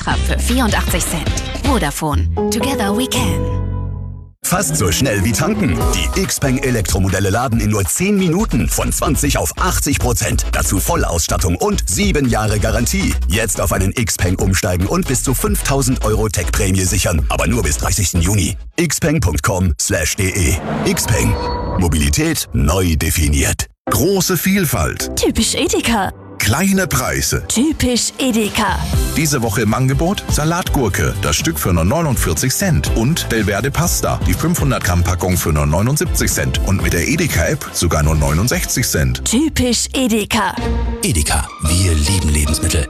Woche für 84 Cent. Vodafone. Together we can. Fast so schnell wie tanken. Die Xpeng Elektromodelle laden in nur 10 Minuten von 20 auf 80%. Dazu Vollausstattung und 7 Jahre Garantie. Jetzt auf einen Xpeng umsteigen und bis zu 5.000 € Tech-Prämie sichern. Aber nur bis 30. Juni. xpeng.com/de. Xpeng. Mobilität neu definiert. Große Vielfalt. Typisch Edeka. Kleine Preise. Typisch Edeka. Diese Woche im Angebot Salatgurke, das Stück für nur 49 Cent. Und Belverde Pasta, die 500 Gramm Packung für nur 79 Cent. Und mit der Edeka-App sogar nur 69 Cent. Typisch Edeka. Edeka, wir lieben Lebensmittel.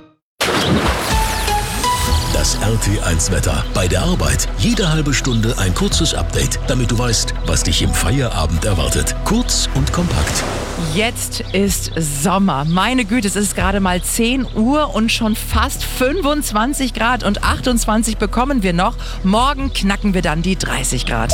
Das RT1-Wetter. Bei der Arbeit jede halbe Stunde ein kurzes Update, damit du weißt, was dich im Feierabend erwartet. Kurz und kompakt. Jetzt ist Sommer. Meine Güte, es ist gerade mal 10 Uhr und schon fast 25 Grad und 28 bekommen wir noch. Morgen knacken wir dann die 30 Grad.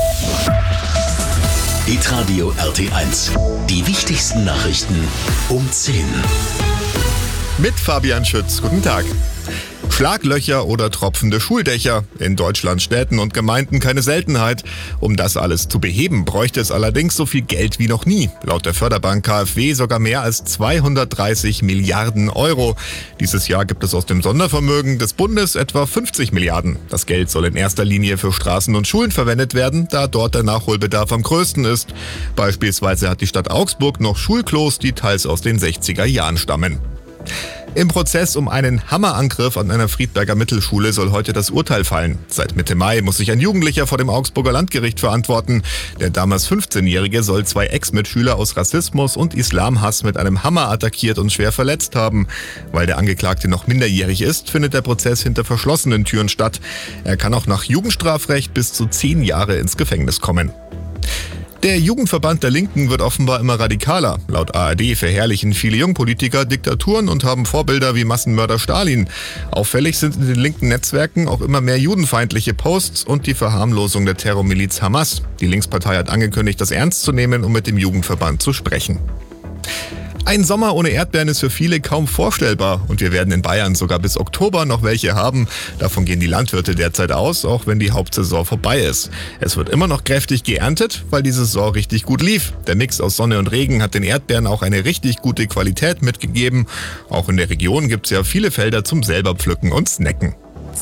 Hitradio RT1. Die wichtigsten Nachrichten um 10. Mit Fabian Schütz. Guten Tag. Schlaglöcher oder tropfende Schuldächer. In Deutschlands Städten und Gemeinden keine Seltenheit. Um das alles zu beheben, bräuchte es allerdings so viel Geld wie noch nie. Laut der Förderbank KfW sogar mehr als 230 Milliarden Euro. Dieses Jahr gibt es aus dem Sondervermögen des Bundes etwa 50 Milliarden. Das Geld soll in erster Linie für Straßen und Schulen verwendet werden, da dort der Nachholbedarf am größten ist. Beispielsweise hat die Stadt Augsburg noch Schulklos, die teils aus den 60er Jahren stammen. Im Prozess um einen Hammerangriff an einer Friedberger Mittelschule soll heute das Urteil fallen. Seit Mitte Mai muss sich ein Jugendlicher vor dem Augsburger Landgericht verantworten. Der damals 15-Jährige soll 2 Ex-Mitschüler aus Rassismus und Islamhass mit einem Hammer attackiert und schwer verletzt haben. Weil der Angeklagte noch minderjährig ist, findet der Prozess hinter verschlossenen Türen statt. Er kann auch nach Jugendstrafrecht bis zu 10 Jahre ins Gefängnis kommen. Der Jugendverband der Linken wird offenbar immer radikaler. Laut ARD verherrlichen viele Jungpolitiker Diktaturen und haben Vorbilder wie Massenmörder Stalin. Auffällig sind in den linken Netzwerken auch immer mehr judenfeindliche Posts und die Verharmlosung der Terrormiliz Hamas. Die Linkspartei hat angekündigt, das ernst zu nehmen, um mit dem Jugendverband zu sprechen. Ein Sommer ohne Erdbeeren ist für viele kaum vorstellbar und wir werden in Bayern sogar bis Oktober noch welche haben. Davon gehen die Landwirte derzeit aus, auch wenn die Hauptsaison vorbei ist. Es wird immer noch kräftig geerntet, weil die Saison richtig gut lief. Der Mix aus Sonne und Regen hat den Erdbeeren auch eine richtig gute Qualität mitgegeben. Auch in der Region gibt es ja viele Felder zum selber pflücken und snacken.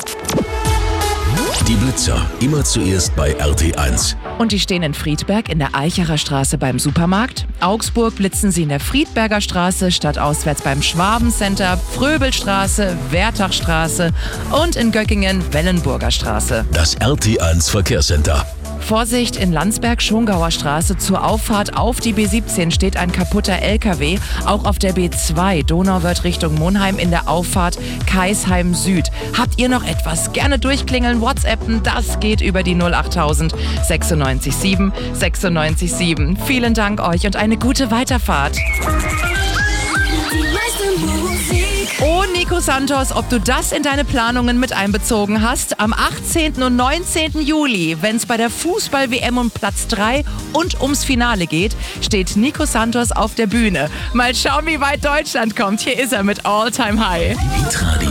Die Blitzer, immer zuerst bei RT1. Und die stehen in Friedberg in der Eichacher Straße beim Supermarkt. Augsburg blitzen sie in der Friedberger Straße, stadtauswärts beim Schwabencenter, Fröbelstraße, Wertachstraße und in Göckingen Wellenburger Straße. Das RT1 Verkehrscenter. Vorsicht, in Landsberg-Schongauer Straße zur Auffahrt auf die B17 steht ein kaputter LKW. Auch auf der B2 Donauwörth Richtung Monheim in der Auffahrt Kaisheim Süd. Habt ihr noch etwas? Gerne durchklingeln, WhatsAppen, das geht über die 08000 96 7 96 7. Vielen Dank euch und eine gute Weiterfahrt. Oh, Nico Santos, ob du das in deine Planungen mit einbezogen hast? Am 18. und 19. Juli, wenn es bei der Fußball-WM um Platz 3 und ums Finale geht, steht Nico Santos auf der Bühne. Mal schauen, wie weit Deutschland kommt. Hier ist er mit All Time High.